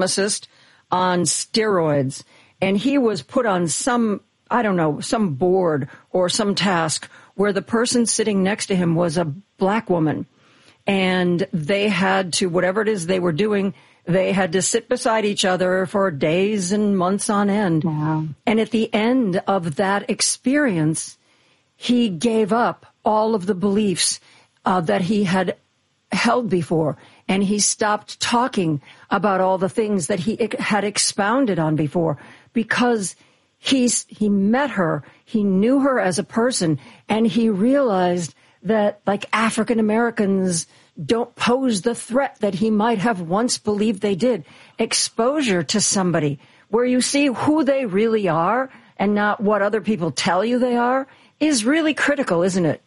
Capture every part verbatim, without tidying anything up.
pharmacist on steroids, and he was put on some, I don't know, some board or some task where the person sitting next to him was a black woman, and they had to, whatever it is they were doing, they had to sit beside each other for days and months on end. Wow. And at the end of that experience, he gave up all of the beliefs uh, that he had held before, and he stopped talking about all the things that he had expounded on before, because he's he met her, he knew her as a person, and he realized that, like, African Americans don't pose the threat that he might have once believed they did. Exposure to somebody where you see who they really are and not what other people tell you they are is really critical, isn't it?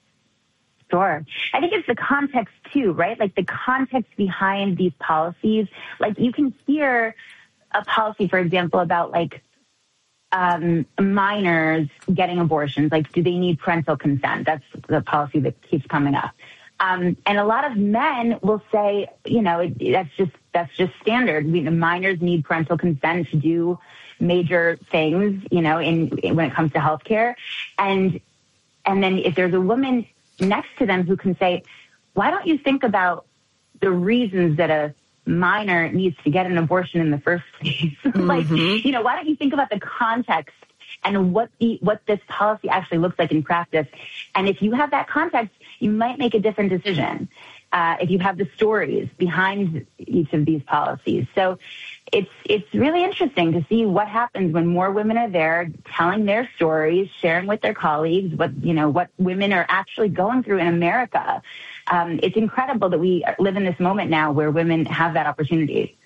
Sure. I think it's the context too, right? Like the context behind these policies. Like you can hear a policy, for example, about like um, minors getting abortions. Like, do they need parental consent? That's the policy that keeps coming up. Um, and a lot of men will say, you know, it, that's just that's just standard. We, minors need parental consent to do major things, you know, in, in when it comes to healthcare. And and then if there's a woman next to them who can say, why don't you think about the reasons that a minor needs to get an abortion in the first place? Mm-hmm. Like, you know, why don't you think about the context and what the, what this policy actually looks like in practice? And if you have that context, you might make a different decision uh, if you have the stories behind each of these policies. So it's it's really interesting to see what happens when more women are there telling their stories, sharing with their colleagues what, you know, what women are actually going through in America. Um, it's incredible that we live in this moment now where women have that opportunity.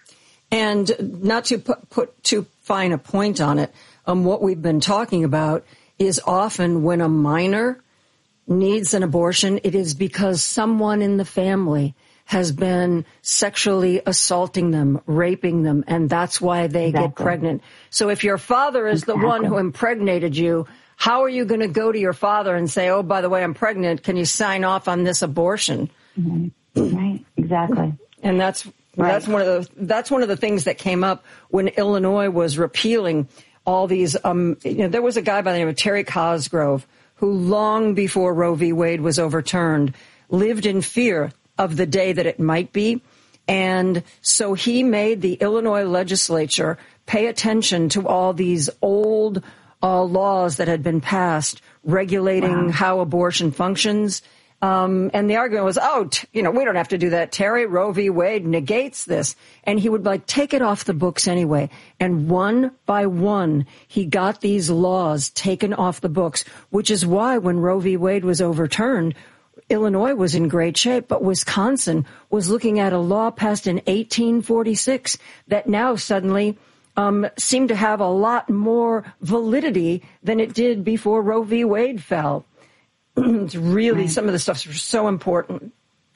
And not to put, put too fine a point on it, um, what we've been talking about is often when a minor needs an abortion, it is because someone in the family has been sexually assaulting them, raping them, and that's why they exactly. get pregnant. So if your father is exactly. the one who impregnated you, how are you going to go to your father and say, oh, by the way, I'm pregnant, can you sign off on this abortion? Mm-hmm. Right, exactly. And that's right. that's one of the that's one of the things that came up when Illinois was repealing all these. Um, you know, there was a guy by the name of Terry Cosgrove who, long before Roe v. Wade was overturned, lived in fear of the day that it might be. And so he made the Illinois legislature pay attention to all these old uh, laws that had been passed regulating wow. how abortion functions. Um, and the argument was, oh, t- you know, we don't have to do that, Terry. Roe v. Wade negates this. And he would, like, take it off the books anyway. And one by one, he got these laws taken off the books, which is why when Roe v. Wade was overturned, Illinois was in great shape, but Wisconsin was looking at a law passed in eighteen forty-six that now suddenly um, seemed to have a lot more validity than it did before Roe v. Wade fell. It's really, right. some of the stuff's so important.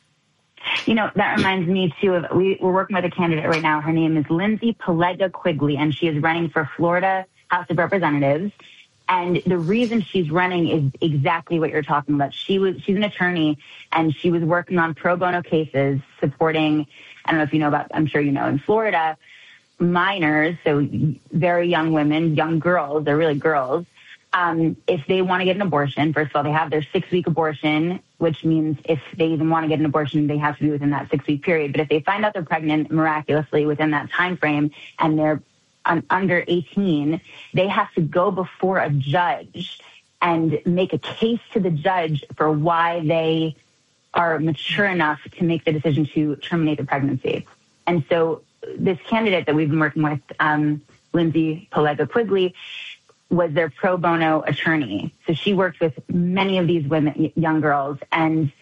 You know, that reminds me, too, of we, we're working with a candidate right now. Her name is Lindsay Pelega Quigley, and she is running for Florida House of Representatives. And the reason she's running is exactly what you're talking about. She was, she's an attorney, and she was working on pro bono cases supporting, I don't know if you know about, I'm sure you know, in Florida, minors, so very young women, young girls, they're really girls, um, if they want to get an abortion, first of all, they have their six-week abortion, which means if they even want to get an abortion, they have to be within that six-week period. But if they find out they're pregnant miraculously within that time frame and they're under eighteen, they have to go before a judge and make a case to the judge for why they are mature enough to make the decision to terminate the pregnancy. And so this candidate that we've been working with, um, Lindsay Pelega Quigley, was their pro bono attorney. So she worked with many of these women, young girls, and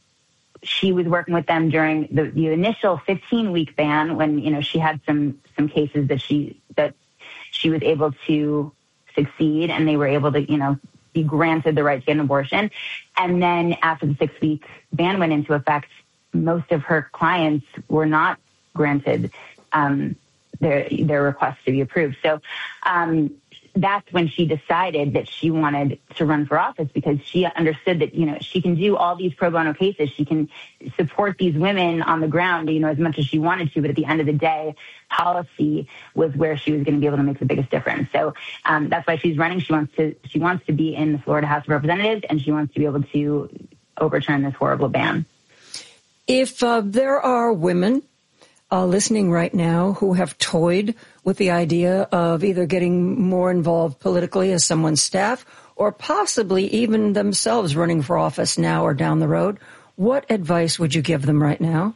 she was working with them during the, the initial fifteen-week ban when, you know, she had some some cases that she that she was able to succeed, and they were able to, you know, be granted the right to get an abortion. And then after the six-week ban went into effect, most of her clients were not granted um, their their requests to be approved. So um, that's when she decided that she wanted to run for office, because she understood that, you know, she can do all these pro bono cases. She can support these women on the ground, you know, as much as she wanted to. But at the end of the day, policy was where she was going to be able to make the biggest difference. So um, that's why she's running. She wants to, she wants to be in the Florida House of Representatives, and she wants to be able to overturn this horrible ban. If uh, there are women uh, listening right now who have toyed with the idea of either getting more involved politically as someone's staff, or possibly even themselves running for office now or down the road, what advice would you give them right now?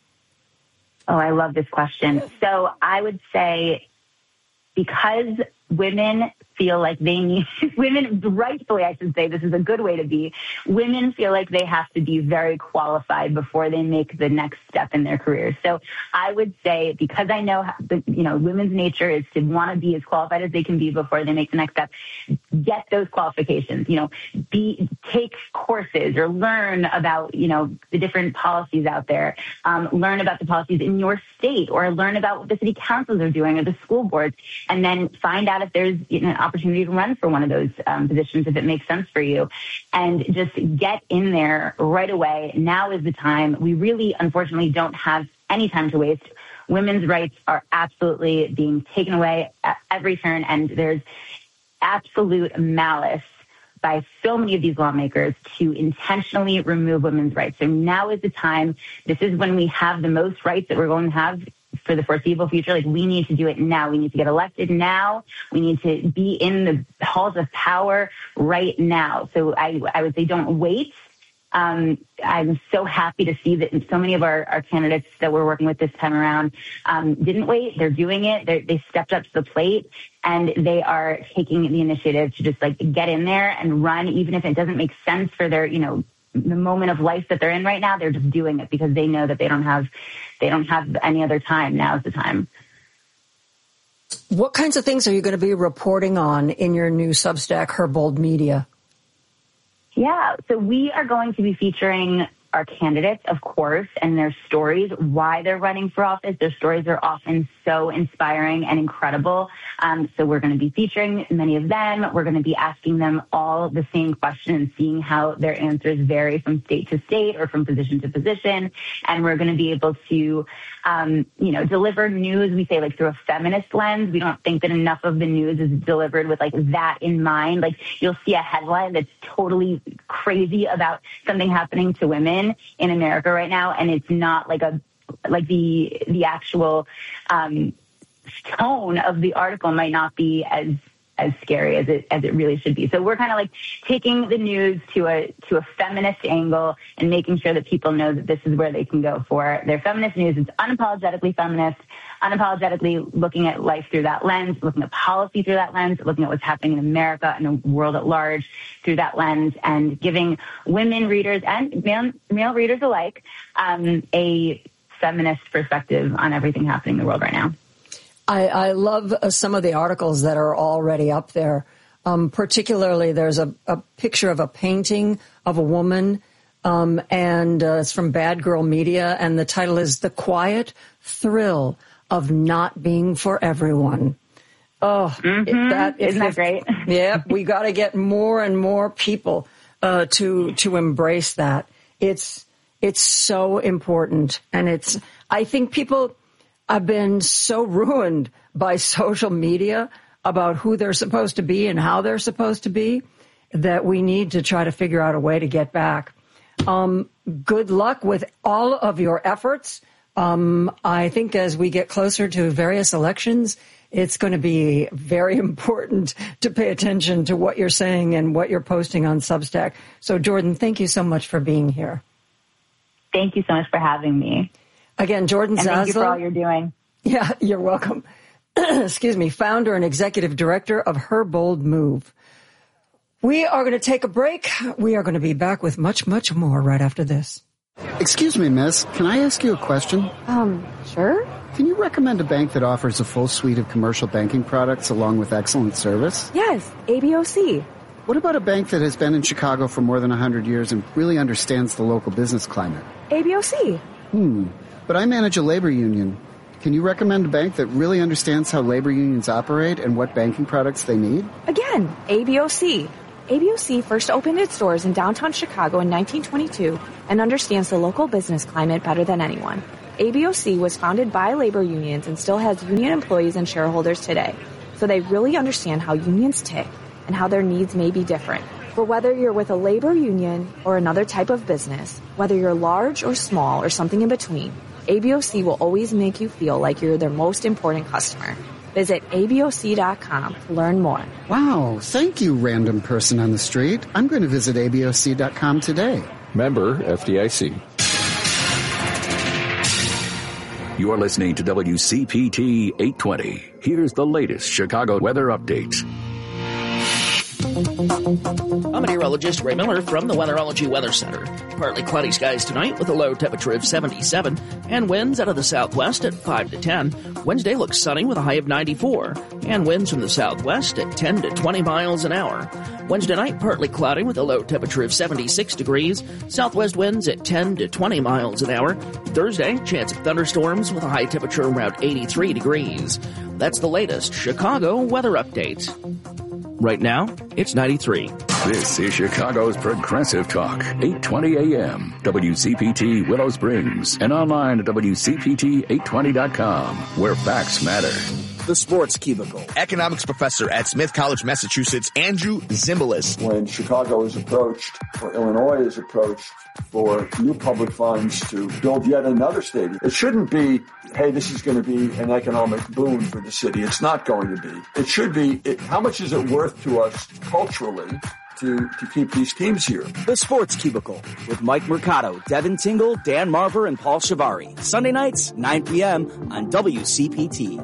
Oh, I love this question. So I would say, because women feel like they need, women, rightfully I should say, this is a good way to be, women feel like they have to be very qualified before they make the next step in their careers. So I would say, because I know, the, you know, women's nature is to want to be as qualified as they can be before they make the next step, get those qualifications, you know, be, take courses or learn about, you know, the different policies out there, um, learn about the policies in your state, or learn about what the city councils are doing or the school boards, and then find out if there's, you know, an opportunity to run for one of those um, positions if it makes sense for you, and just get in there right away. Now is the time. We really, unfortunately, don't have any time to waste. Women's rights are absolutely being taken away at every turn, and there's absolute malice by so many of these lawmakers to intentionally remove women's rights. So now is the time. This is when we have the most rights that we're going to have for the foreseeable future. Like, we need to do it now. We need to get elected now. We need to be in the halls of power right now. So I, I would say don't wait. Um, I'm so happy to see that so many of our, our candidates that we're working with this time around um, didn't wait. They're doing it. They're, they stepped up to the plate, and they are taking the initiative to just like get in there and run, even if it doesn't make sense for their, you know, the moment of life that they're in right now. They're just doing it because they know that they don't have, they don't have any other time. Now's the time. What kinds of things are you going to be reporting on in your new Substack, Herbold Media? Yeah, so we are going to be featuring our candidates, of course, and their stories, why they're running for office. Their stories are often so inspiring and incredible. Um, so we're going to be featuring many of them. We're going to be asking them all the same questions, seeing how their answers vary from state to state or from position to position. And we're going to be able to, um, you know, deliver news, we say, like, through a feminist lens. We don't think that enough of the news is delivered with, like, that in mind. Like, you'll see a headline that's totally crazy about something happening to women in America right now, and it's not like a like the the actual um, tone of the article might not be as as scary as it as it really should be. So we're kind of like taking the news to a to a feminist angle and making sure that people know that this is where they can go for their feminist news. It's unapologetically feminist, unapologetically looking at life through that lens, looking at policy through that lens, looking at what's happening in America and the world at large through that lens, and giving women readers and male, male readers alike um, a feminist perspective on everything happening in the world right now. I, I love uh, some of the articles that are already up there. Um, particularly, there's a, a picture of a painting of a woman, um, and uh, it's from Bad Girl Media, and the title is "The Quiet Thrill of Not Being for Everyone." Oh, mm-hmm. that isn't that great? Yeah, we got to get more and more people uh, to to embrace that. It's it's so important, and it's. I think people. I've been so ruined by social media about who they're supposed to be and how they're supposed to be that we need to try to figure out a way to get back. Um, good luck with all of your efforts. Um, I think as we get closer to various elections, it's going to be very important to pay attention to what you're saying and what you're posting on Substack. So, Jordan, thank you so much for being here. Thank you so much for having me. Again, Jordan and Zaslow. Thank you for all you're doing. Yeah, you're welcome. Excuse me, founder and executive director of Herbold Move. We are going to take a break. We are going to be back with much, much more right after this. Excuse me, miss. Can I ask you a question? Um, sure. Can you recommend a bank that offers a full suite of commercial banking products along with excellent service? Yes, A B O C. What about a bank that has been in Chicago for more than one hundred years and really understands the local business climate? A B O C. Hmm. But I manage a labor union. Can you recommend a bank that really understands how labor unions operate and what banking products they need? Again, A B O C. A B O C first opened its doors in downtown Chicago in nineteen twenty-two and understands the local business climate better than anyone. A B O C was founded by labor unions and still has union employees and shareholders today. So they really understand how unions tick and how their needs may be different. But whether you're with a labor union or another type of business, whether you're large or small or something in between, A B O C will always make you feel like you're their most important customer. Visit A B O C dot com to learn more. Wow, thank you, random person on the street. I'm going to visit A B O C dot com today. Member F D I C. You're listening to W C P T eight twenty. Here's the latest Chicago weather updates. I'm meteorologist Ray Miller from the Weatherology Weather Center. Partly cloudy skies tonight with a low temperature of seventy-seven and winds out of the southwest at five to ten. Wednesday looks sunny with a high of ninety-four and winds from the southwest at ten to twenty miles an hour. Wednesday night partly cloudy with a low temperature of seventy-six degrees. Southwest winds at ten to twenty miles an hour. Thursday, chance of thunderstorms with a high temperature around eighty-three degrees. That's the latest Chicago weather update. Right now, it's ninety-three. This is Chicago's Progressive Talk, eight twenty a.m. W C P T Willow Springs and online at W C P T eight twenty dot com, where facts matter. The Sports Cubicle. Economics professor at Smith College, Massachusetts, Andrew Zimbalist. When Chicago is approached, or Illinois is approached for new public funds to build yet another stadium, it shouldn't be, hey, this is going to be an economic boon for the city. It's not going to be. It should be, it, how much is it worth to us culturally to, to keep these teams here? The Sports Cubicle with Mike Mercado, Devin Tingle, Dan Marver, and Paul Shivari. Sunday nights, nine p.m. on W C P T.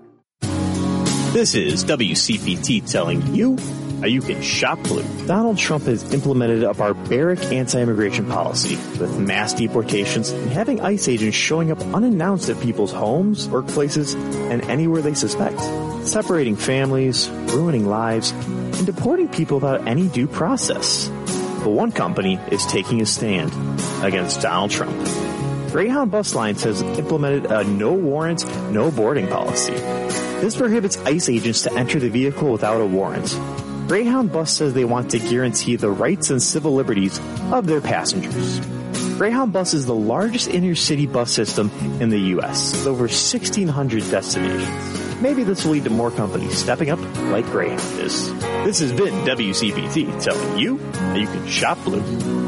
This is W C P T telling you how you can shop blue. Donald Trump has implemented a barbaric anti-immigration policy with mass deportations and having ICE agents showing up unannounced at people's homes, workplaces, and anywhere they suspect, separating families, ruining lives, and deporting people without any due process. But one company is taking a stand against Donald Trump. Greyhound Bus Lines has implemented a no warrant, no boarding policy. This prohibits ICE agents to enter the vehicle without a warrant. Greyhound Bus says they want to guarantee the rights and civil liberties of their passengers. Greyhound Bus is the largest inner-city bus system in the U S, with over sixteen hundred destinations. Maybe this will lead to more companies stepping up like Greyhound is. This has been W C P T telling you that you can shop blue.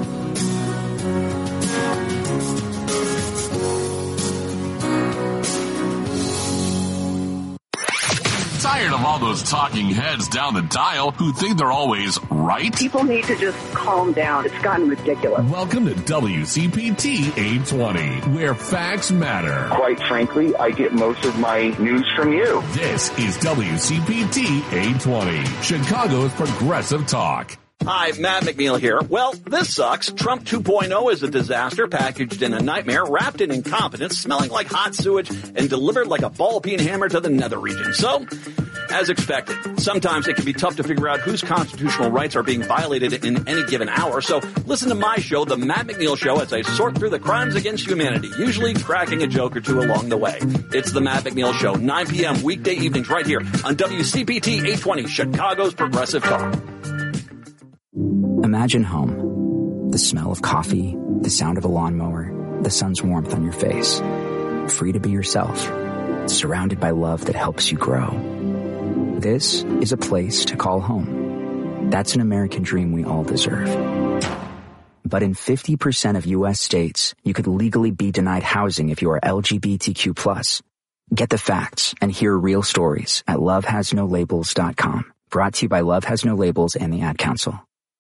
Tired of all those talking heads down the dial who think they're always right? People need to just calm down. It's gotten ridiculous. Welcome to W C P T eight twenty, where facts matter. Quite frankly, I get most of my news from you. This is W C P T eight twenty, Chicago's Progressive Talk. Hi, Matt McNeil here. Well, this sucks. Trump two point oh is a disaster, packaged in a nightmare, wrapped in incompetence, smelling like hot sewage, and delivered like a ball-peen hammer to the nether region. So, as expected, sometimes it can be tough to figure out whose constitutional rights are being violated in any given hour. So listen to my show, The Matt McNeil Show, as I sort through the crimes against humanity, usually cracking a joke or two along the way. It's The Matt McNeil Show, nine p.m. weekday evenings right here on W C P T eight twenty, Chicago's Progressive Talk. Imagine home. The smell of coffee, the sound of a lawnmower, the sun's warmth on your face. Free to be yourself, surrounded by love that helps you grow. This is a place to call home. That's an American dream we all deserve. But in fifty percent of U S states, you could legally be denied housing if you are L G B T Q plus. Get the facts and hear real stories at love has no labels dot com. Brought to you by Love Has No Labels and the Ad Council.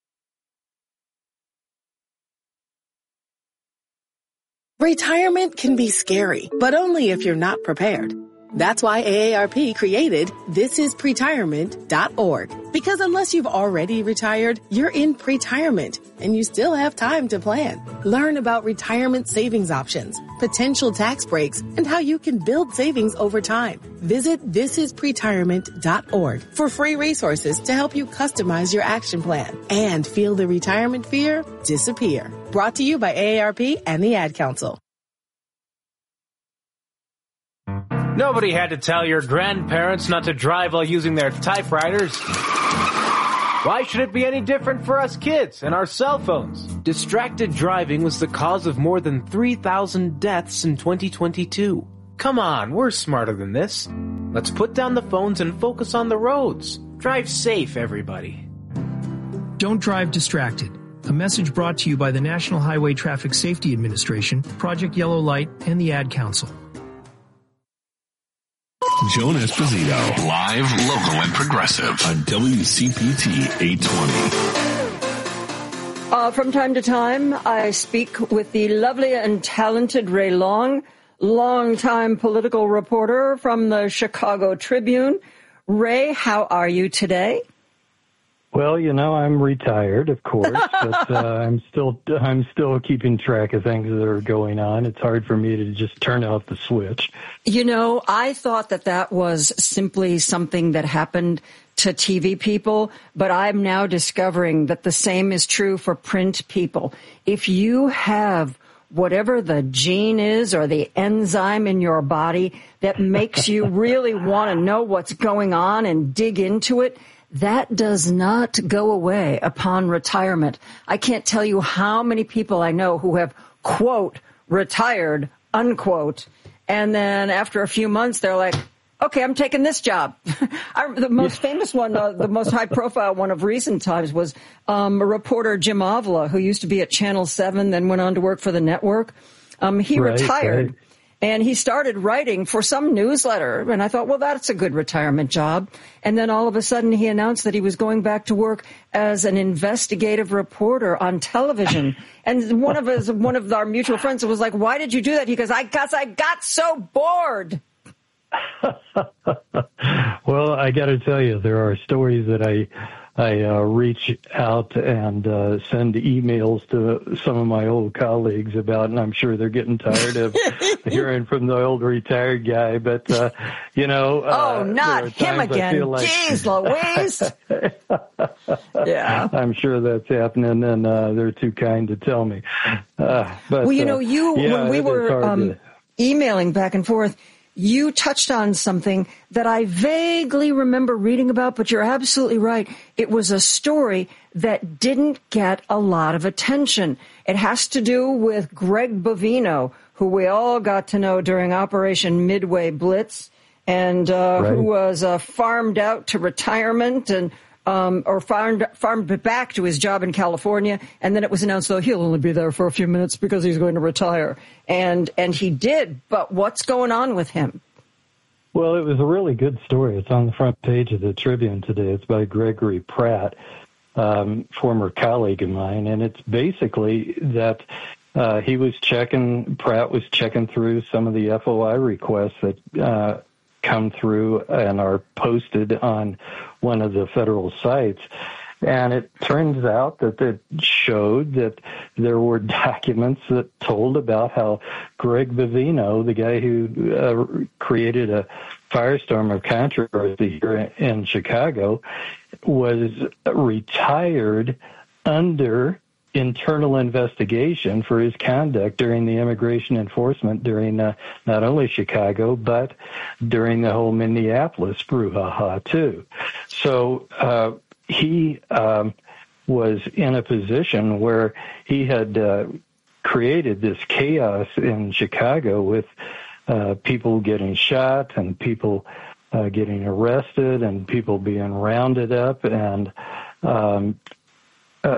Retirement can be scary, but only if you're not prepared. That's why A A R P created this is pretirement dot org. Because unless you've already retired, you're in pretirement, and you still have time to plan. Learn about retirement savings options, potential tax breaks, and how you can build savings over time. Visit this is pretirement dot org for free resources to help you customize your action plan and feel the retirement fear disappear. Brought to you by A A R P and the Ad Council. Nobody had to tell your grandparents not to drive while using their typewriters. Why should it be any different for us kids and our cell phones? Distracted driving was the cause of more than three thousand deaths in twenty twenty-two. Come on, we're smarter than this. Let's put down the phones and focus on the roads. Drive safe, everybody. Don't drive distracted. A message brought to you by the National Highway Traffic Safety Administration, Project Yellow Light, and the Ad Council. Joan Esposito, live, local, and progressive on W C P T eight twenty. Uh, from time to time, I speak with the lovely and talented Ray Long, longtime political reporter from the Chicago Tribune. Ray, how are you today? Well, you know, I'm retired, of course, but uh, I'm still I'm still keeping track of things that are going on. It's hard for me to just turn off the switch. You know, I thought that that was simply something that happened to T V people, but I'm now discovering that the same is true for print people. If you have whatever the gene is or the enzyme in your body that makes you really want to know what's going on and dig into it, that does not go away upon retirement. I can't tell you how many people I know who have, quote, retired, unquote, and then after a few months, they're like, okay, I'm taking this job. I, the most famous one, uh, the most high-profile one of recent times was um, a reporter, Jim Avila, who used to be at Channel seven, then went on to work for the network. Um, he right, retired. Right. And he started writing for some newsletter. And I thought, well, that's a good retirement job. And then all of a sudden he announced that he was going back to work as an investigative reporter on television. And one of his, one of our mutual friends was like, why did you do that? He goes, I guess I got so bored. Well, I got to tell you, there are stories that I I uh, reach out and uh, send emails to some of my old colleagues about, and I'm sure they're getting tired of hearing from the old retired guy. But, uh, you know. Uh, oh, not him again. Like, jeez, Louise. Yeah. I'm sure that's happening, and uh, they're too kind to tell me. Uh, but, well, you know, you, uh, yeah, when we were um, to... emailing back and forth, you touched on something that I vaguely remember reading about, but you're absolutely right. It was a story that didn't get a lot of attention. It has to do with Greg Bovino, who we all got to know during Operation Midway Blitz, and uh, right. who was uh, farmed out to retirement and Um, or farmed, farmed back to his job in California, and then it was announced, though, he'll only be there for a few minutes because he's going to retire. And and he did, but what's going on with him? Well, it was a really good story. It's on the front page of the Tribune today. It's by Gregory Pratt, um, former colleague of mine, and it's basically that uh, he was checking, Pratt was checking through some of the F O I requests that uh come through and are posted on one of the federal sites. And it turns out that it showed that there were documents that told about how Greg Bovino, the guy who uh, created a firestorm of controversy here in Chicago, was retired under internal investigation for his conduct during the immigration enforcement during uh, not only Chicago, but during the whole Minneapolis brouhaha, too. So uh, he um, was in a position where he had uh, created this chaos in Chicago with uh, people getting shot and people uh, getting arrested and people being rounded up and um, uh,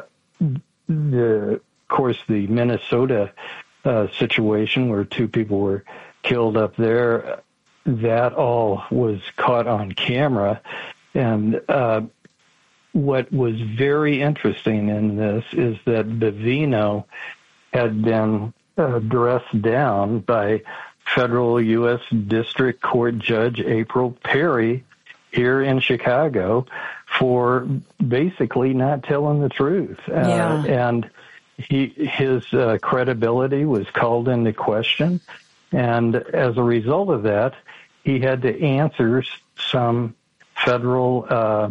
The, of course, the Minnesota uh, situation where two people were killed up there, that all was caught on camera. And uh, what was very interesting in this is that Bovino had been uh, dressed down by federal U S District Court Judge April Perry here in Chicago for basically not telling the truth. Yeah. Uh, and he, his uh, credibility was called into question. And as a result of that, he had to answer some federal uh,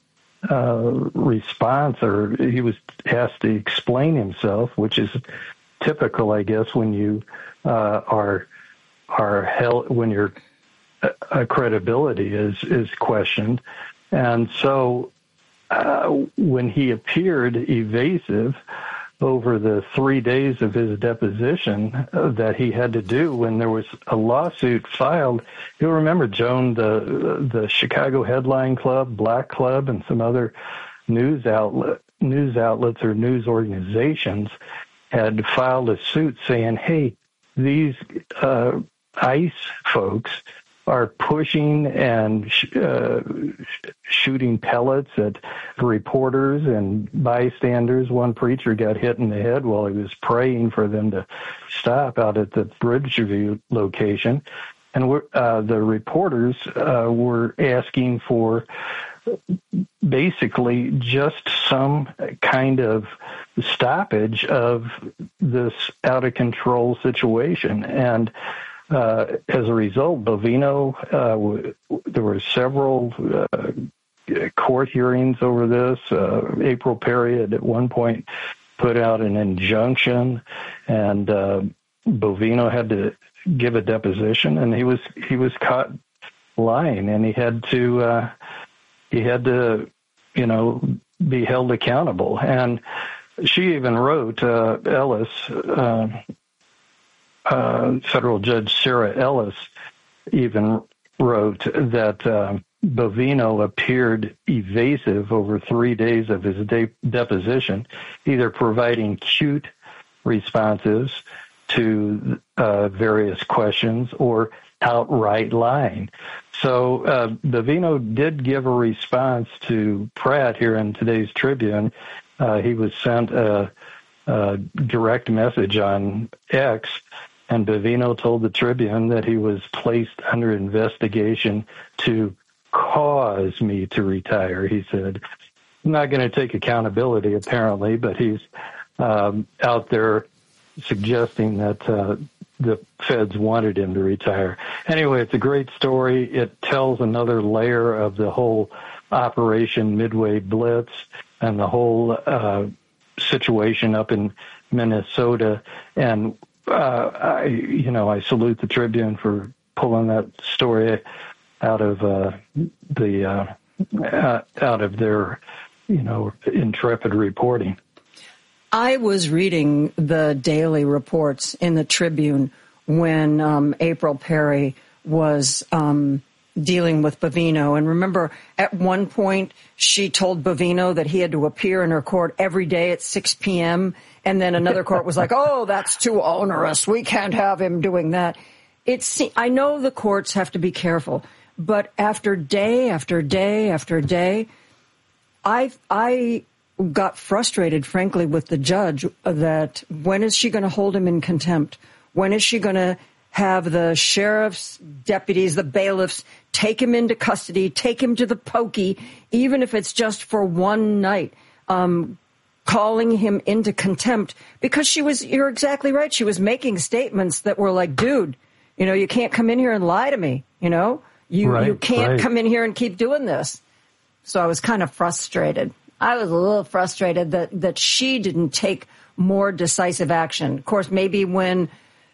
uh, response, or he was asked to explain himself, which is typical, I guess, when you uh, are are held, when you're uh, credibility is is questioned. And so uh, when he appeared evasive over the three days of his deposition uh, that he had to do when there was a lawsuit filed, you'll remember, Joan, the the Chicago Headline Club, Black Club, and some other news outlet news outlets or news organizations had filed a suit saying, hey, these uh, ICE folks are pushing and sh- uh, shooting pellets at reporters and bystanders. One preacher got hit in the head while he was praying for them to stop out at the Bridgeview location. And we're, uh, the reporters uh, were asking for basically just some kind of stoppage of this out-of-control situation. And Uh, as a result, Bovino, uh, w- there were several uh, court hearings over this. Uh, April Perry had at one point put out an injunction, and uh, Bovino had to give a deposition, and he was he was caught lying, and he had to uh, he had to you know be held accountable. And she even wrote uh, Ellis. Uh, Uh, federal Judge Sarah Ellis even wrote that uh, Bovino appeared evasive over three days of his de- deposition, either providing cute responses to uh, various questions or outright lying. So uh, Bovino did give a response to Pratt here in today's Tribune. Uh, he was sent a, a direct message on X, and Bovino told the Tribune that he was placed under investigation to cause me to retire. He said, I'm not going to take accountability, apparently, but he's um, out there suggesting that uh, the feds wanted him to retire. Anyway, it's a great story. It tells another layer of the whole Operation Midway Blitz and the whole uh, situation up in Minnesota. And Uh, I, you know, I salute the Tribune for pulling that story out of uh, the uh, out of their, you know, intrepid reporting. I was reading the daily reports in the Tribune when um, April Perry was um, dealing with Bovino. And remember, at one point, she told Bovino that he had to appear in her court every day at six p.m., and then another court was like, oh, that's too onerous. We can't have him doing that. It's, I know the courts have to be careful, but after day after day after day, I I got frustrated, frankly, with the judge that when is she going to hold him in contempt? When is she going to have the sheriff's deputies, the bailiffs, take him into custody, take him to the pokey, even if it's just for one night, um, calling him into contempt? Because she was, you're exactly right, she was making statements that were like, dude, you know, you can't come in here and lie to me, you know? You, right, you can't right. come in here and keep doing this. So I was kind of frustrated. I was a little frustrated that, that she didn't take more decisive action. Of course, maybe when...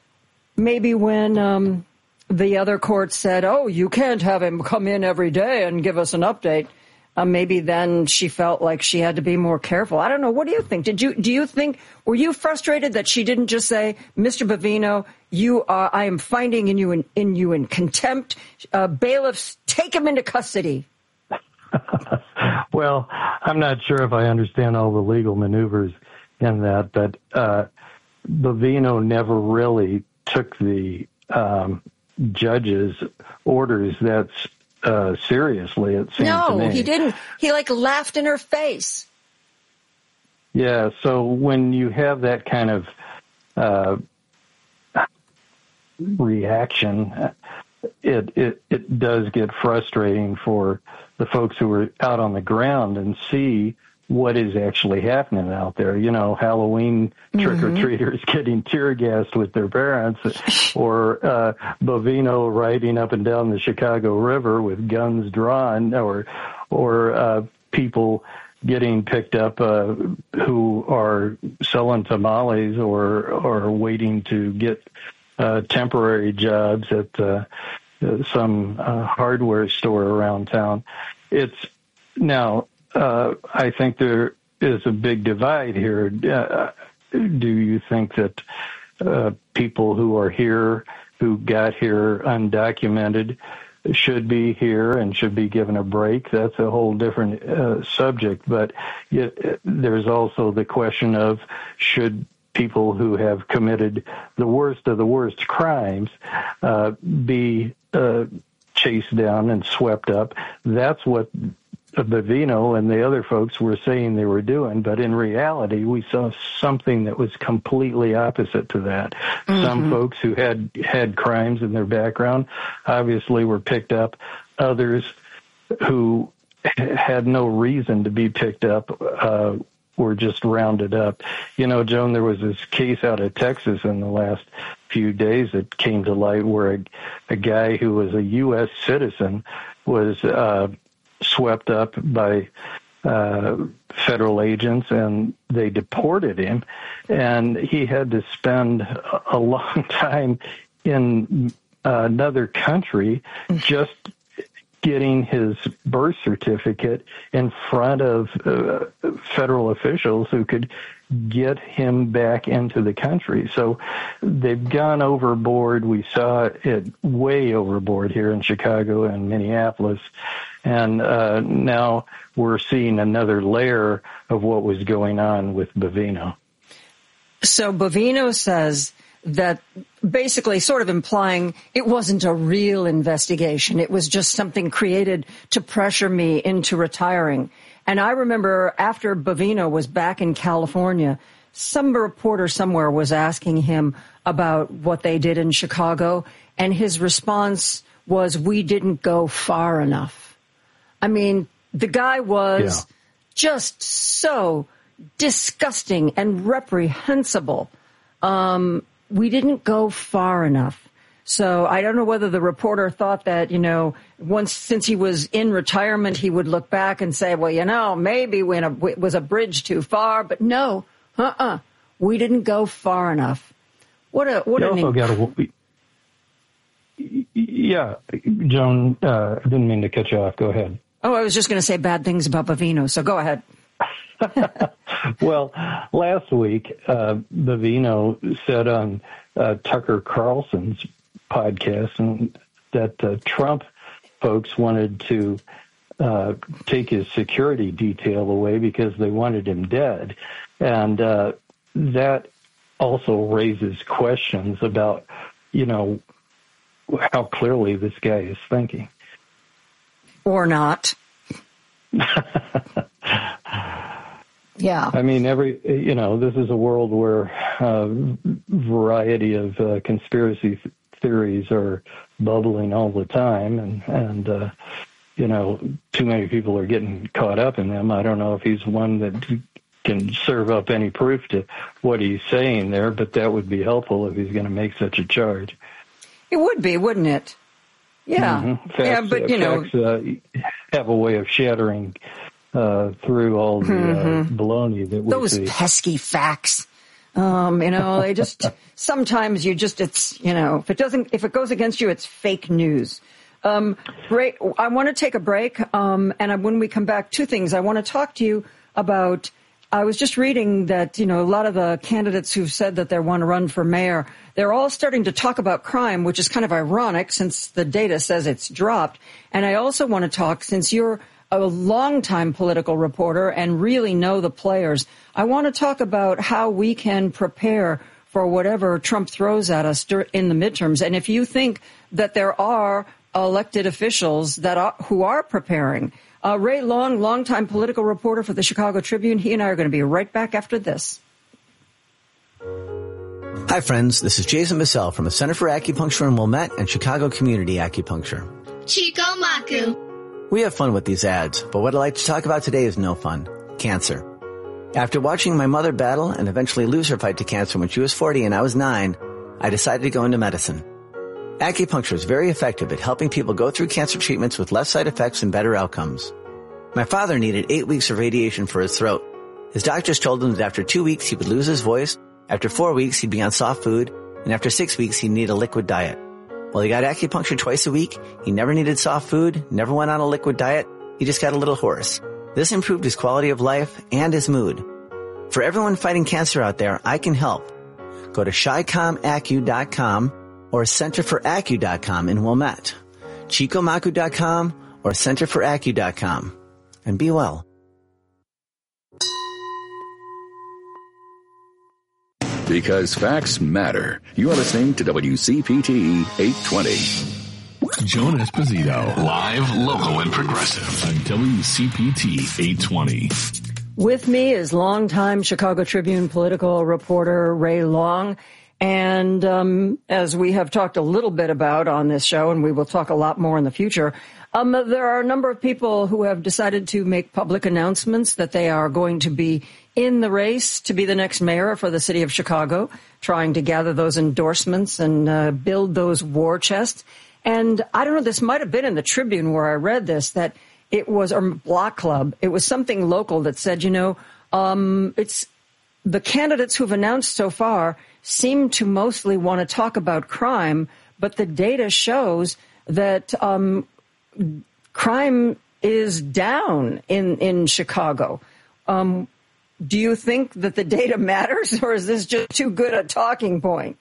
Maybe when um, the other court said, oh, you can't have him come in every day and give us an update, uh, maybe then she felt like she had to be more careful. I don't know. What do you think? Did you do you think, were you frustrated that she didn't just say, Mister Bovino, you are, I am finding in you in, in you in contempt. Uh, bailiffs, take him into custody. Well, I'm not sure if I understand all the legal maneuvers in that, but uh, Bovino never really took the um, judge's orders that uh, seriously, it seemed no, to me. No, he didn't. He, like, laughed in her face. Yeah, so when you have that kind of uh, reaction, it, it it does get frustrating for the folks who are out on the ground and see what is actually happening out there. You know, Halloween trick-or-treaters mm-hmm. getting tear gassed with their parents, or uh, Bovino riding up and down the Chicago River with guns drawn, or or uh, people getting picked up uh, who are selling tamales or or waiting to get uh, temporary jobs at uh, uh, some uh, hardware store around town. It's now, uh, I think there is a big divide here. Uh, do you think that uh, people who are here, who got here undocumented, should be here and should be given a break? That's a whole different uh, subject. But yet, there's also the question of, should people who have committed the worst of the worst crimes uh, be uh, chased down and swept up? That's what Bavino and the other folks were saying they were doing, but in reality, we saw something that was completely opposite to that. Mm-hmm. Some folks who had had crimes in their background obviously were picked up. Others who had no reason to be picked up uh, were just rounded up. You know, Joan, there was this case out of Texas in the last few days that came to light where a, a guy who was a U S citizen was uh swept up by uh, federal agents, and they deported him, and he had to spend a long time in another country just getting his birth certificate in front of uh, federal officials who could get him back into the country. So they've gone overboard. We saw it way overboard here in Chicago and Minneapolis. And uh, now we're seeing another layer of what was going on with Bavino. So Bavino says that basically sort of implying it wasn't a real investigation. It was just something created to pressure me into retiring. And I remember after Bavino was back in California, some reporter somewhere was asking him about what they did in Chicago, and his response was, "We didn't go far enough." I mean, the guy was yeah. just so disgusting and reprehensible. Um, we didn't go far enough. So I don't know whether the reporter thought that, you know, once since he was in retirement, he would look back and say, well, you know, maybe when a, it was a bridge too far. But no, uh-uh, we didn't go far enough. What a what you an also got a, yeah, Joan, uh, I didn't mean to cut you off. Go ahead. Oh, I was just going to say bad things about Bavino, so go ahead. Well, last week, uh, Bavino said on uh, Tucker Carlson's podcast and that uh, Trump folks wanted to uh, take his security detail away because they wanted him dead. And uh, that also raises questions about, you know, how clearly this guy is thinking. Or not. Yeah. I mean, every, you know, this is a world where a uh, variety of uh, conspiracy th- theories are bubbling all the time. And, and uh, you know, too many people are getting caught up in them. I don't know if he's one that can serve up any proof to what he's saying there, but that would be helpful if he's going to make such a charge. It would be, wouldn't it? Yeah. Mm-hmm. Facts, yeah, but, you uh, facts, know. Uh, have a way of shattering uh, through all the mm-hmm. uh, baloney that we Those see. Those pesky facts. Um, you know, they just, sometimes you just, it's, you know, if it doesn't, if it goes against you, it's fake news. Um, Ray, I want to take a break. Um, and when we come back, two things. I want to talk to you about, I was just reading that, you know, a lot of the candidates who've said that they want to run for mayor, they're all starting to talk about crime, which is kind of ironic since the data says it's dropped. And I also want to talk, since you're a longtime political reporter and really know the players, I want to talk about how we can prepare for whatever Trump throws at us in the midterms. And if you think that there are elected officials that are, who are preparing. Uh, Ray Long, longtime political reporter for the Chicago Tribune. He and I are going to be right back after this. Hi, friends. This is Jason Bissell from the Center for Acupuncture in Wilmette and Chicago Community Acupuncture. Chico Maku. We have fun with these ads, but what I'd like to talk about today is no fun. Cancer. After watching my mother battle and eventually lose her fight to cancer when she was forty and I was nine, I decided to go into medicine. Acupuncture is very effective at helping people go through cancer treatments with less side effects and better outcomes. My father needed eight weeks of radiation for his throat. His doctors told him that after two weeks he would lose his voice, after four weeks he'd be on soft food, and after six weeks he'd need a liquid diet. Well, he got acupuncture twice a week. He never needed soft food, never went on a liquid diet. He just got a little hoarse. This improved his quality of life and his mood. For everyone fighting cancer out there, I can help. Go to chi com acu dot com or center for acu dot com in Wilmette, chico maku dot com or center for acu dot com. And be well. Because facts matter. You are listening to W C P T eight twenty. Joan Esposito, live, local, and progressive on W C P T eight twenty. With me is longtime Chicago Tribune political reporter Ray Long. And um, as we have talked a little bit about on this show, and we will talk a lot more in the future, um, there are a number of people who have decided to make public announcements that they are going to be in the race to be the next mayor for the city of Chicago, trying to gather those endorsements and uh, build those war chests. And I don't know, this might have been in the Tribune where I read this, that it was a block club. It was something local that said, you know, um, it's the candidates who've announced so far seem to mostly want to talk about crime, but the data shows that um, crime is down in, in Chicago. Um, do you think that the data matters, or is this just too good a talking point?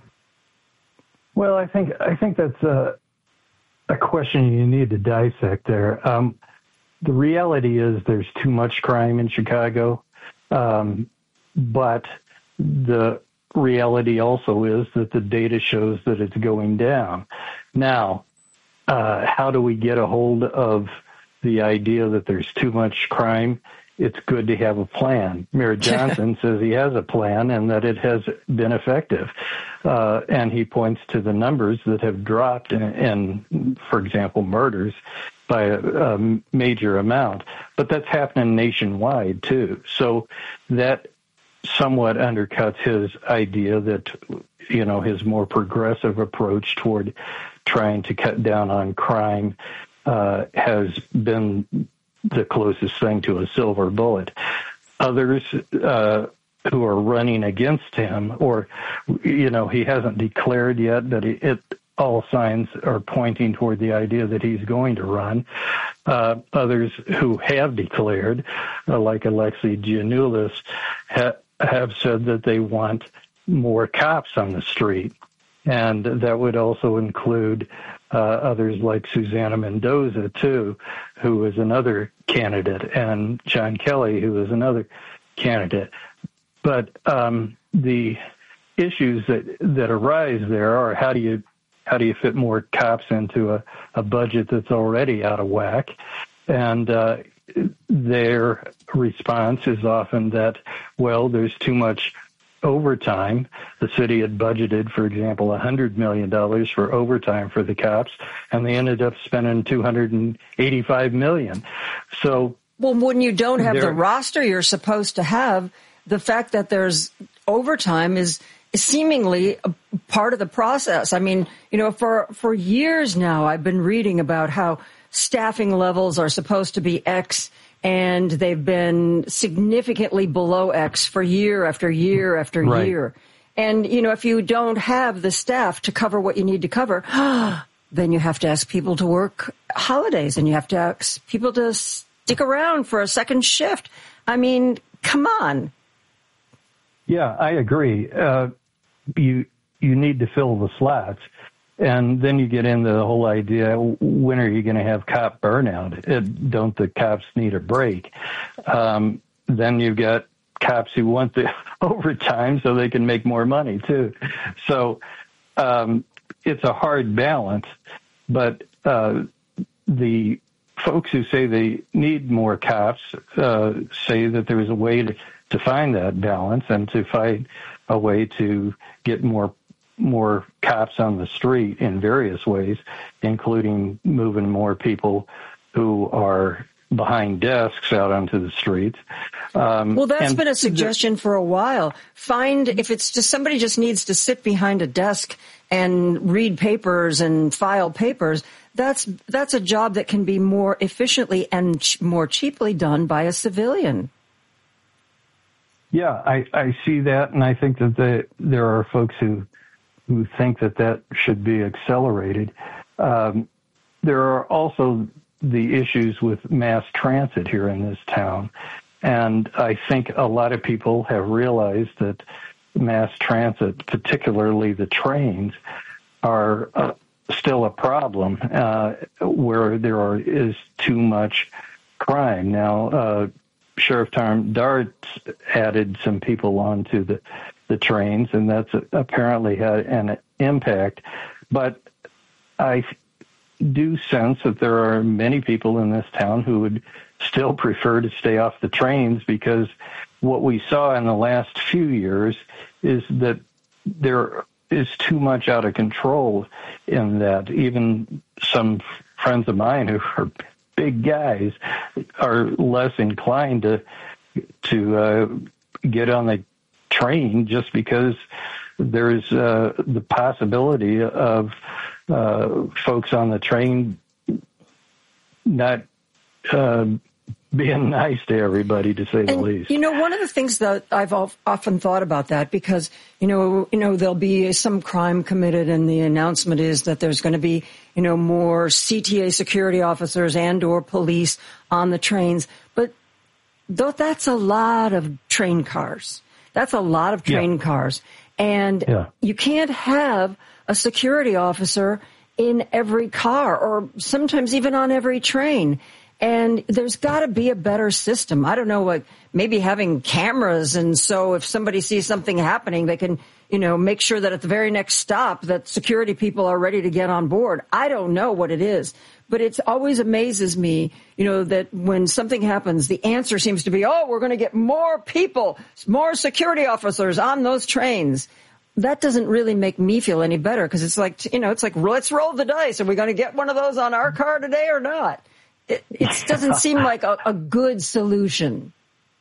Well, I think I think that's a, a question you need to dissect there. Um, the reality is there's too much crime in Chicago, um, but the reality also is that the data shows that it's going down. Now, uh, how do we get a hold of the idea that there's too much crime? It's good to have a plan. Mayor Johnson says he has a plan and that it has been effective. Uh, and he points to the numbers that have dropped in, in for example, murders by a, a major amount. But that's happening nationwide, too. So that somewhat undercuts his idea that, you know, his more progressive approach toward trying to cut down on crime uh, has been the closest thing to a silver bullet. Others uh, who are running against him, or, you know, he hasn't declared yet, but it, it all signs are pointing toward the idea that he's going to run. Uh, others who have declared, uh, like Alexei Giannoulis, ha- have said that they want more cops on the street. And that would also include uh, others like Susanna Mendoza, too, who is another candidate, and John Kelly, who is another candidate. But um, the issues that, that arise there are how do you how do you fit more cops into a, a budget that's already out of whack? And uh, their response is often that, well, there's too much overtime. The city had budgeted, for example, one hundred million dollars for overtime for the cops, and they ended up spending two hundred eighty-five million dollars. So, well, when you don't have there, the roster you're supposed to have, the fact that there's overtime is, is seemingly a part of the process. I mean, you know, for, for years now, I've been reading about how staffing levels are supposed to be X, and they've been significantly below X for year after year after right. year. And, you know, if you don't have the staff to cover what you need to cover, then you have to ask people to work holidays, and you have to ask people to stick around for a second shift. I mean, come on. Yeah, I agree. Uh, you you need to fill the slots. And then you get into the whole idea, when are you going to have cop burnout? It, don't the cops need a break? Um, then you've got cops who want the overtime so they can make more money, too. So um, it's a hard balance. But uh, the folks who say they need more cops uh, say that there's a way to, to find that balance and to find a way to get more more cops on the street in various ways, including moving more people who are behind desks out onto the streets. Um, well, that's been a suggestion for a while. Find, if it's just somebody just needs to sit behind a desk and read papers and file papers, that's that's a job that can be more efficiently and ch- more cheaply done by a civilian. Yeah, I, I see that, and I think that the, there are folks who who think that that should be accelerated. Um, there are also the issues with mass transit here in this town. And I think a lot of people have realized that mass transit, particularly the trains, are uh, still a problem uh, where there are, is too much crime. Now, uh, Sheriff Tom Dart added some people onto the, the trains, and that's apparently had an impact. But I do sense that there are many people in this town who would still prefer to stay off the trains, because what we saw in the last few years is that there is too much out of control in that. Even some friends of mine who are big guys are less inclined to to uh, get on the train just because there's uh, the possibility of uh, folks on the train not uh, being nice to everybody, to say the and, least. You know, one of the things that I've often thought about that, because, you know, you know, there'll be some crime committed and the announcement is that there's going to be, you know, more C T A security officers and or police on the trains. But though that's a lot of train cars. That's a lot of train yeah. cars. And yeah. you can't have a security officer in every car or sometimes even on every train. And there's got to be a better system. I don't know, like maybe having cameras, and so if somebody sees something happening, they can, you know, make sure that at the very next stop that security people are ready to get on board. I don't know what it is, but it always amazes me, you know, that when something happens, the answer seems to be, oh, we're going to get more people, more security officers on those trains. That doesn't really make me feel any better, because it's like, you know, it's like, let's roll the dice. Are we going to get one of those on our car today or not? It, it doesn't seem like a, a good solution.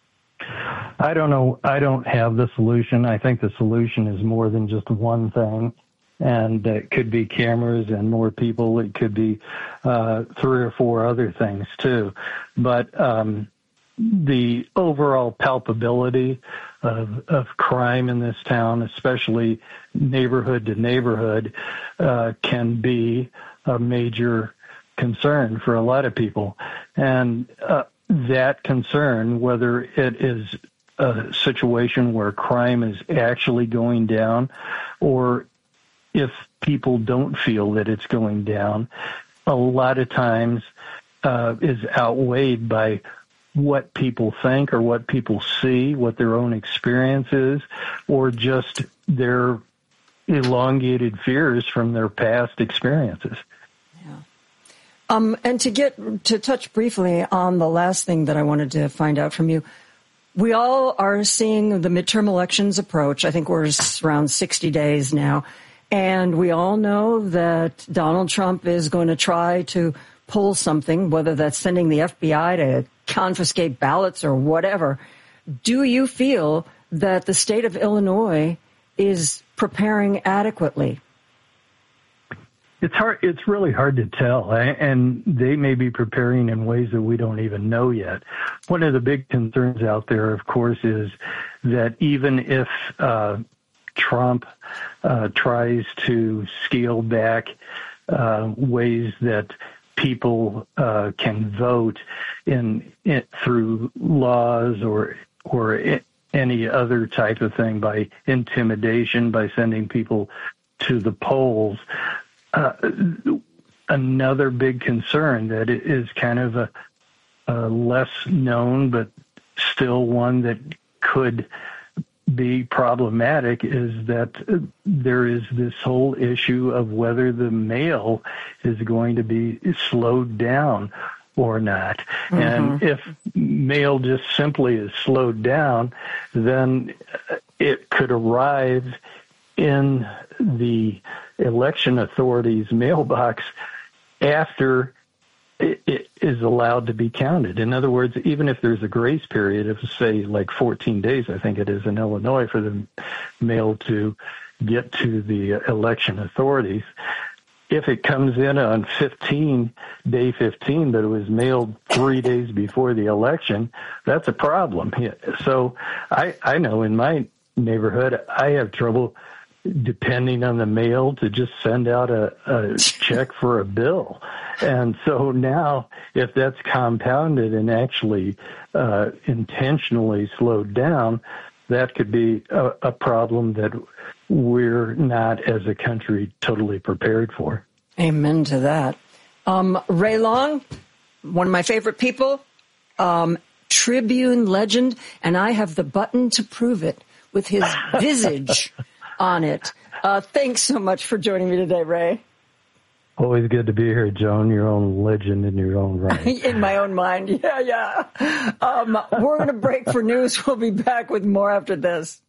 I don't know. I don't have the solution. I think the solution is more than just one thing. And it could be cameras and more people. It could be uh, three or four other things, too. But um, the overall palpability of, of crime in this town, especially neighborhood to neighborhood, uh, can be a major concern for a lot of people. And uh, that concern, whether it is a situation where crime is actually going down, or if people don't feel that it's going down, a lot of times uh, is outweighed by what people think or what people see, what their own experience is, or just their elongated fears from their past experiences. Um, and to get to touch briefly on the last thing that I wanted to find out from you, we all are seeing the midterm elections approach. I think we're around sixty days now. And we all know that Donald Trump is going to try to pull something, whether that's sending the F B I to confiscate ballots or whatever. Do you feel that the state of Illinois is preparing adequately? It's hard. It's really hard to tell, and they may be preparing in ways that we don't even know yet. One of the big concerns out there, of course, is that even if uh, Trump uh, tries to scale back uh, ways that people uh, can vote in, in through laws or or any other type of thing, by intimidation, by sending people to the polls. Uh, another big concern that is kind of a, a less known, but still one that could be problematic, is that there is this whole issue of whether the mail is going to be slowed down or not. Mm-hmm. And if mail just simply is slowed down, then it could arrive in the election authority's mailbox after it, it is allowed to be counted. In other words, even if there's a grace period of, say, like fourteen days, I think it is in Illinois, for the mail to get to the election authorities, if it comes in on fifteen, day fifteen, but it was mailed three days before the election, that's a problem. So I, I know in my neighborhood, I have trouble depending on the mail, to just send out a, a check for a bill. And so now, if that's compounded and actually uh, intentionally slowed down, that could be a, a problem that we're not, as a country, totally prepared for. Amen to that. Um, Ray Long, one of my favorite people, um, Tribune legend, and I have the button to prove it with his visage on it. Uh, thanks so much for joining me today, Ray. Always good to be here, Joan. Your own legend in your own right. In my own mind. Yeah, yeah. Um, we're going to break for news. We'll be back with more after this.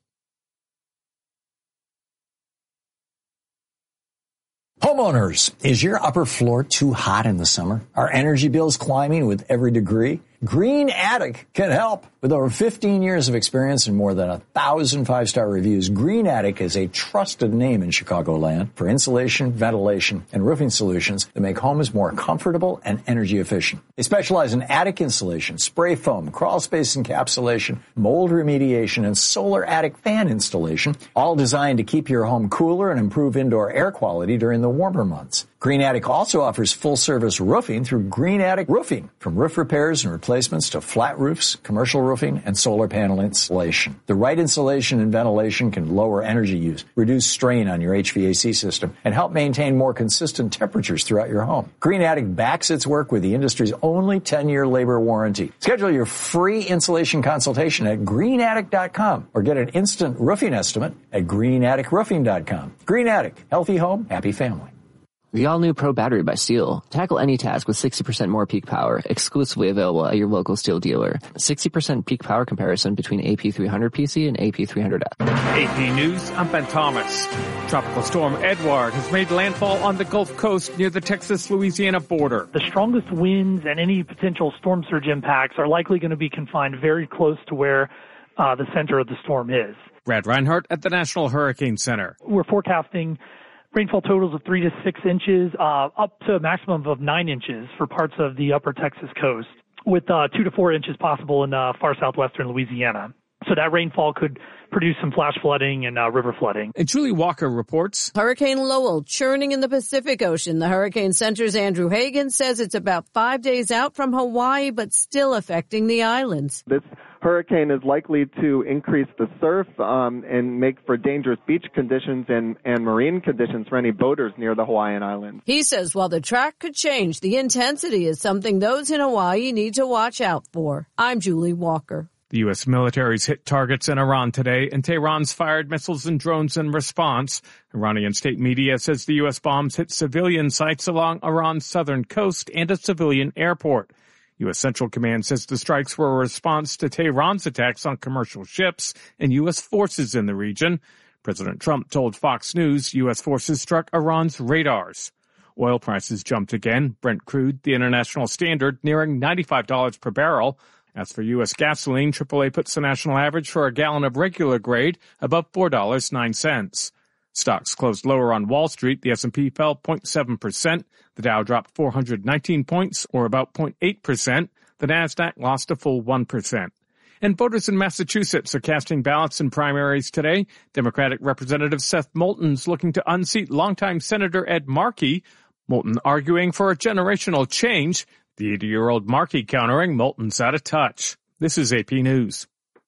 Homeowners, is your upper floor too hot in the summer? Are energy bills climbing with every degree? Green Attic can help. With over fifteen years of experience and more than a thousand five-star reviews, Green Attic is a trusted name in Chicagoland for insulation, ventilation, and roofing solutions that make homes more comfortable and energy efficient. They specialize in attic insulation, spray foam, crawl space encapsulation, mold remediation, and solar attic fan installation, all designed to keep your home cooler and improve indoor air quality during the warmer months. Green Attic also offers full-service roofing through Green Attic Roofing, from roof repairs and replacements to flat roofs, commercial roofing, and solar panel installation. The right insulation and ventilation can lower energy use, reduce strain on your H V A C system, and help maintain more consistent temperatures throughout your home. Green Attic backs its work with the industry's only ten-year labor warranty. Schedule your free insulation consultation at green attic dot com or get an instant roofing estimate at green attic roofing dot com. Green Attic, healthy home, happy family. The all-new Pro Battery by Steel. Tackle any task with sixty percent more peak power, exclusively available at your local Steel dealer. sixty percent peak power comparison between A P three hundred P C and A P three hundred F. A P News, I'm Ben Thomas. Tropical storm Edward has made landfall on the Gulf Coast near the Texas-Louisiana border. The strongest winds and any potential storm surge impacts are likely going to be confined very close to where uh, the center of the storm is. Brad Reinhardt at the National Hurricane Center. We're forecasting rainfall totals of three to six inches, uh, up to a maximum of nine inches for parts of the upper Texas coast, with uh, two to four inches possible in uh, far southwestern Louisiana. So that rainfall could produce some flash flooding and uh, river flooding. And Julie Walker reports. Hurricane Lowell churning in the Pacific Ocean. The Hurricane Center's Andrew Hagan says it's about five days out from Hawaii, but still affecting the islands. This hurricane is likely to increase the surf um, and make for dangerous beach conditions and, and marine conditions for any boaters near the Hawaiian Islands. He says while the track could change, the intensity is something those in Hawaii need to watch out for. I'm Julie Walker. The U S military's hit targets in Iran today, and Tehran's fired missiles and drones in response. Iranian state media says the U S bombs hit civilian sites along Iran's southern coast and a civilian airport. U S Central Command says the strikes were a response to Tehran's attacks on commercial ships and U S forces in the region. President Trump told Fox News U S forces struck Iran's radars. Oil prices jumped again. Brent crude, the international standard, nearing ninety-five dollars per barrel. As for U S gasoline, triple A puts the national average for a gallon of regular grade above four dollars and nine cents. Stocks closed lower on Wall Street. The S and P fell zero point seven percent. The Dow dropped four hundred nineteen points, or about zero point eight percent. The Nasdaq lost a full one percent. And voters in Massachusetts are casting ballots in primaries today. Democratic Representative Seth Moulton's looking to unseat longtime Senator Ed Markey. Moulton arguing for a generational change. The eighty-year-old Markey countering Moulton's out of touch. This is A P News.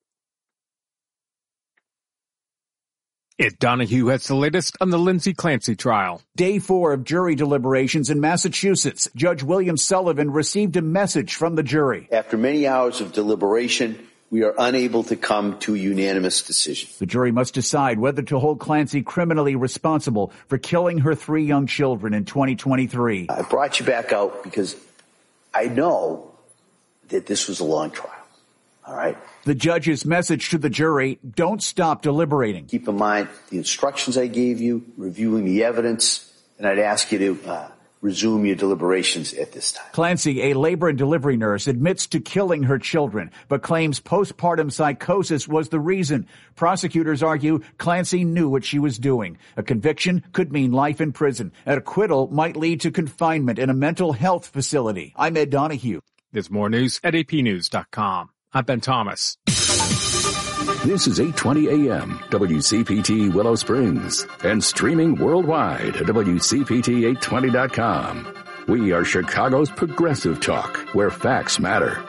Ed Donahue has the latest on the Lindsay Clancy trial. Day four of jury deliberations in Massachusetts. Judge William Sullivan received a message from the jury. After many hours of deliberation, we are unable to come to a unanimous decision. The jury must decide whether to hold Clancy criminally responsible for killing her three young children in twenty twenty-three. I brought you back out because I know that this was a long trial. All right. The judge's message to the jury, don't stop deliberating. Keep in mind the instructions I gave you, reviewing the evidence, and I'd ask you to uh, resume your deliberations at this time. Clancy, a labor and delivery nurse, admits to killing her children, but claims postpartum psychosis was the reason. Prosecutors argue Clancy knew what she was doing. A conviction could mean life in prison. An acquittal might lead to confinement in a mental health facility. I'm Ed Donahue. There's more news at A P news dot com. I'm Ben Thomas. This is eight twenty A M, W C P T Willow Springs, and streaming worldwide at W C P T eight twenty dot com. We are Chicago's progressive talk, where facts matter.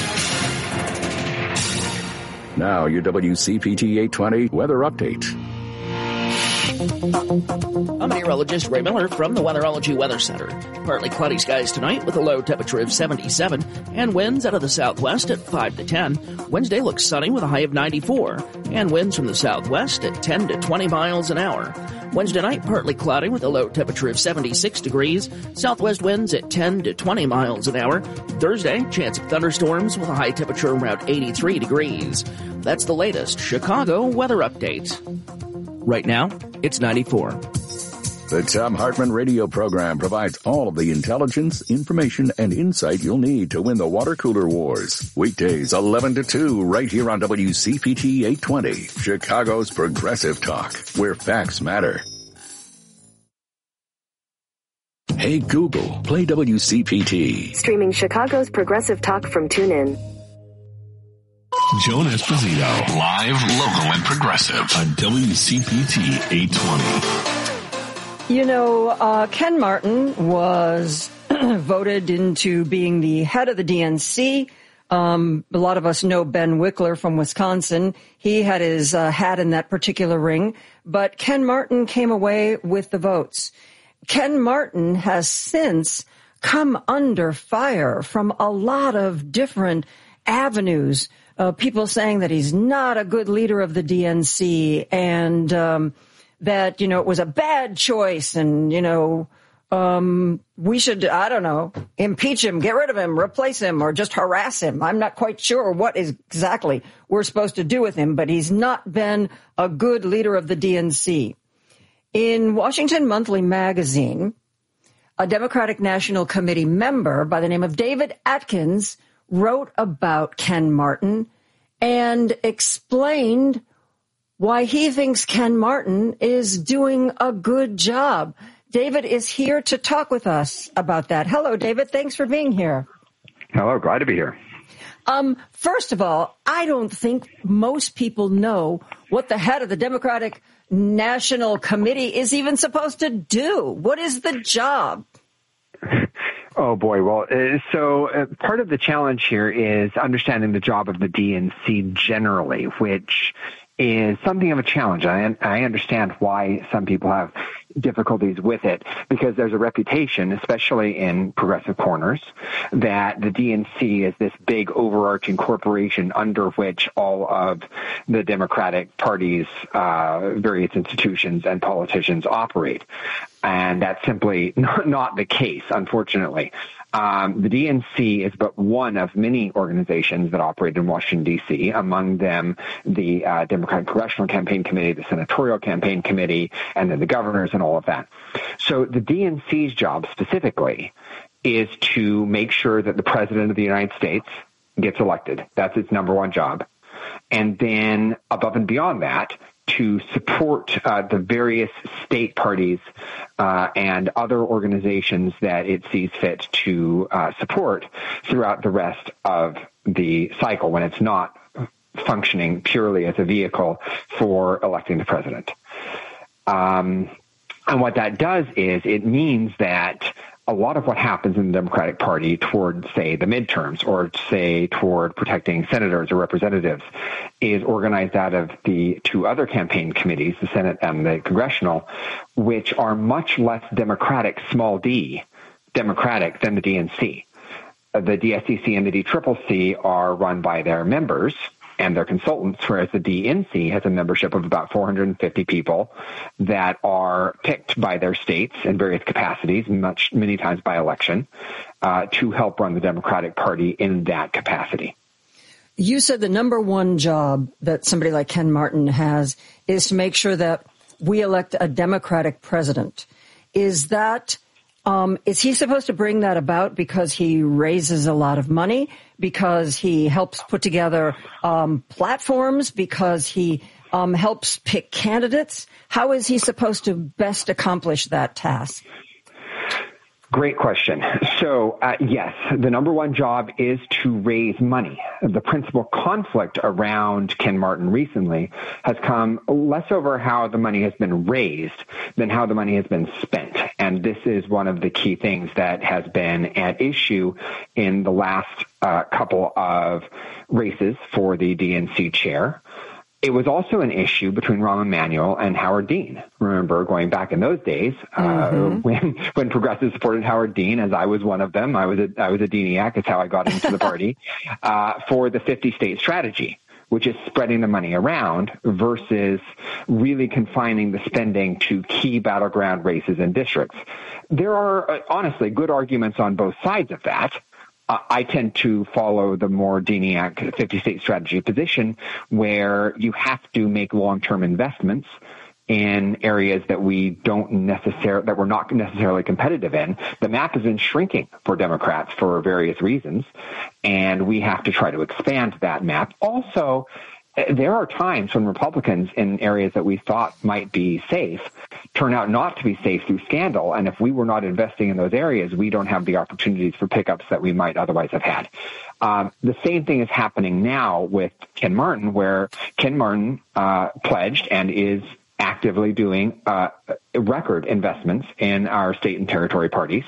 Now, your W C P T eight twenty weather update. I'm meteorologist Ray Miller from the Weatherology Weather Center. Partly cloudy skies tonight with a low temperature of seventy-seven and winds out of the southwest at five to ten. Wednesday looks sunny with a high of ninety-four and winds from the southwest at ten to twenty miles an hour. Wednesday night, partly cloudy with a low temperature of seventy-six degrees. Southwest winds at ten to twenty miles an hour. Thursday, chance of thunderstorms with a high temperature around eighty-three degrees. That's the latest Chicago weather update. Right now, it's ninety-four. The Thom Hartmann radio program provides all of the intelligence, information, and insight you'll need to win the water cooler wars. Weekdays eleven to two right here on W C P T eight twenty, Chicago's progressive talk, where facts matter. Hey Google, play W C P T. Streaming Chicago's progressive talk from TuneIn. Joan Esposito, live, local, and progressive on W C P T eight twenty. You know, uh, Ken Martin was voted into being the head of the D N C. Um, a lot of us know Ben Wickler from Wisconsin. He had his uh, hat in that particular ring, but Ken Martin came away with the votes. Ken Martin has since come under fire from a lot of different avenues. Uh, people saying that he's not a good leader of the D N C and um, that, you know, it was a bad choice and, you know, um, we should, I don't know, impeach him, get rid of him, replace him, or just harass him. I'm not quite sure what is exactly we're supposed to do with him, but he's not been a good leader of the D N C. In Washington Monthly magazine, a Democratic National Committee member by the name of David Atkins wrote about Ken Martin and explained why he thinks Ken Martin is doing a good job. David is here to talk with us about that. Hello, David. Thanks for being here. Hello. Glad to be here. Um, first of all, I don't think most people know what the head of the Democratic National Committee is even supposed to do. What is the job? Oh, boy. Well, uh, so uh, part of the challenge here is understanding the job of the D N C generally, which is something of a challenge. I, I understand why some people have difficulties with it, because there's a reputation, especially in progressive corners, that the D N C is this big overarching corporation under which all of the Democratic Party's uh, various institutions and politicians operate. And that's simply not, not the case, unfortunately. Um, the D N C is but one of many organizations that operate in Washington, D C, among them the uh, Democratic Congressional Campaign Committee, the Senatorial Campaign Committee, and then the governors and all of that. So the D N C's job specifically is to make sure that the President of the United States gets elected. That's its number one job. And then above and beyond that, to support uh, the various state parties uh, and other organizations that it sees fit to uh, support throughout the rest of the cycle when it's not functioning purely as a vehicle for electing the president. Um, and what that does is it means that a lot of what happens in the Democratic Party toward, say, the midterms or, say, toward protecting senators or representatives is organized out of the two other campaign committees, the Senate and the Congressional, which are much less democratic, small d, democratic than the D N C. The D S C C and the D C C C are run by their members and their consultants, whereas the D N C has a membership of about four hundred fifty people that are picked by their states in various capacities, much many times by election, uh, to help run the Democratic Party in that capacity. You said the number one job that somebody like Ken Martin has is to make sure that we elect a Democratic president. Is that Um, is he supposed to bring that about because he raises a lot of money, because he helps put together um, platforms, because he um, helps pick candidates? How is he supposed to best accomplish that task? Great question. So, uh, yes, the number one job is to raise money. The principal conflict around Ken Martin recently has come less over how the money has been raised than how the money has been spent. And this is one of the key things that has been at issue in the last uh, couple of races for the D N C chair. It was also an issue between Rahm Emanuel and Howard Dean. Remember, going back in those days, mm-hmm. uh, when when progressives supported Howard Dean, as I was one of them, I was a, I was a Deaniac. That's how I got into the party uh, for the fifty-state strategy, which is spreading the money around versus really confining the spending to key battleground races and districts. There are uh, honestly good arguments on both sides of that. I tend to follow the more Deaniac fifty-state strategy position where you have to make long-term investments in areas that we don't necessarily, that we're not necessarily competitive in. The map has been shrinking for Democrats for various reasons, and we have to try to expand that map. Also, there are times when Republicans in areas that we thought might be safe turn out not to be safe through scandal. And if we were not investing in those areas, we don't have the opportunities for pickups that we might otherwise have had. Um, the same thing is happening now with Ken Martin, where Ken Martin uh, pledged and is actively doing uh, record investments in our state and territory parties.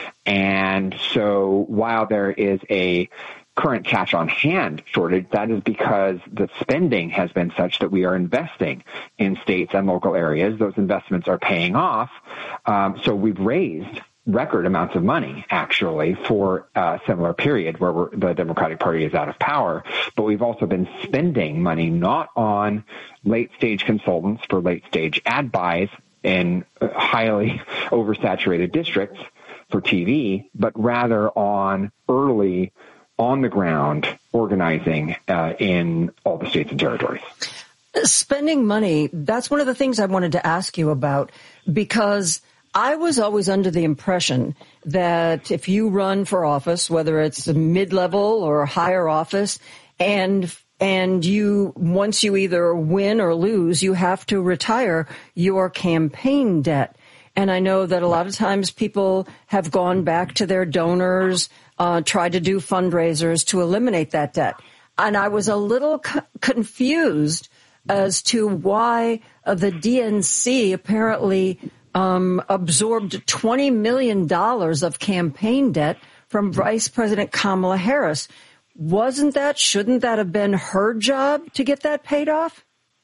And so while there is a current cash on hand shortage, that is because the spending has been such that we are investing in states and local areas. Those investments are paying off. Um, so we've raised record amounts of money, actually, for a similar period where we're, the Democratic Party is out of power. But we've also been spending money not on late-stage consultants for late-stage ad buys in highly oversaturated districts for T V, but rather on early on-the-ground organizing uh, in all the states and territories. Spending money, that's one of the things I wanted to ask you about, because I was always under the impression that if you run for office, whether it's a mid-level or a higher office, and and you once you either win or lose, you have to retire your campaign debt. And I know that a lot of times people have gone back to their donors, uh, tried to do fundraisers to eliminate that debt. And I was a little co- confused as to why uh, the D N C apparently um, absorbed twenty million dollars of campaign debt from Vice President Kamala Harris. Wasn't that, shouldn't that have been her job to get that paid off?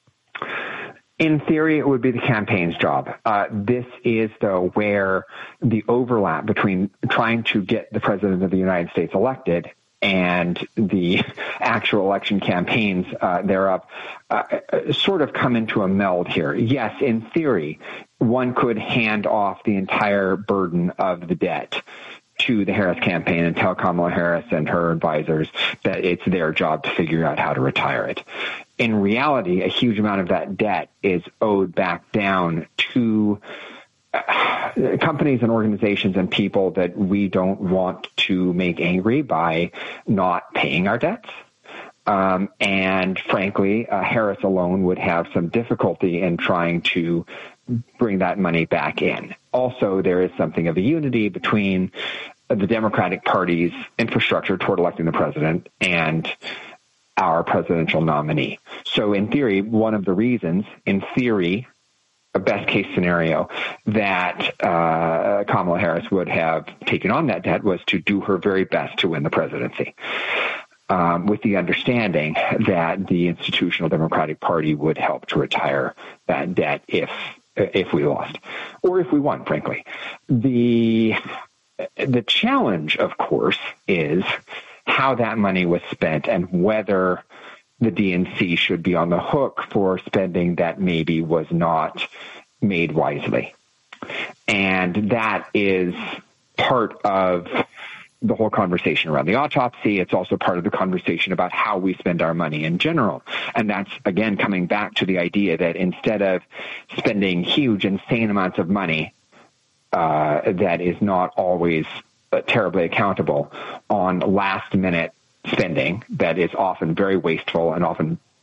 In theory, it would be the campaign's job. Uh, this is, though, where the overlap between trying to get the president of the United States elected and the actual election campaigns uh, thereof uh, sort of come into a meld here. Yes, in theory, one could hand off the entire burden of the debt to the Harris campaign and tell Kamala Harris and her advisors that it's their job to figure out how to retire it. In reality, a huge amount of that debt is owed back down to uh, companies and organizations and people that we don't want to make angry by not paying our debts. Um, and frankly, uh, Harris alone would have some difficulty in trying to bring that money back in. Also, there is something of a unity between the Democratic Party's infrastructure toward electing the president and our presidential nominee. So in theory, one of the reasons, in theory, a best case scenario that uh, Kamala Harris would have taken on that debt was to do her very best to win the presidency. Um, with the understanding that the institutional Democratic Party would help to retire that debt if if we lost, or if we won, frankly. The the challenge, of course, is how that money was spent and whether the D N C should be on the hook for spending that maybe was not made wisely. And that is part of the whole conversation around the autopsy. It's also part of the conversation about how we spend our money in general. And that's, again, coming back to the idea that instead of spending huge, insane amounts of money uh, that is not always uh, terribly accountable on last-minute spending that is often very wasteful and often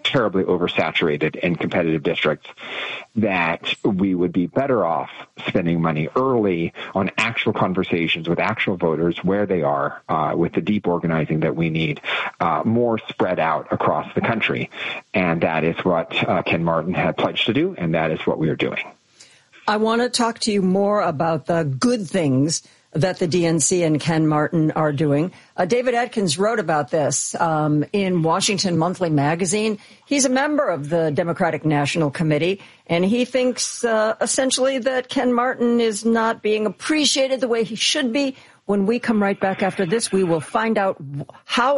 terribly oversaturated in competitive districts, that we would be better off spending money early on actual conversations with actual voters where they are, uh, with the deep organizing that we need, uh, more spread out across the country. And that is what uh, Ken Martin had pledged to do, and that is what we are doing. I want to talk to you more about the good things that the D N C and Ken Martin are doing. Uh, David Adkins wrote about this um, in Washington Monthly Magazine. He's a member of the Democratic National Committee, and he thinks uh, essentially that Ken Martin is not being appreciated the way he should be. When we come right back after this, we will find out how